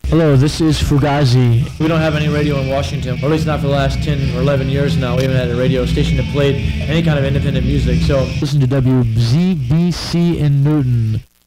Hello, this is Fugazi. We don't have any radio in Washington, or at least not for the last 10 or 11 years now. We haven't had a radio station that played any kind of independent music, so Listen to WZBC in Newton.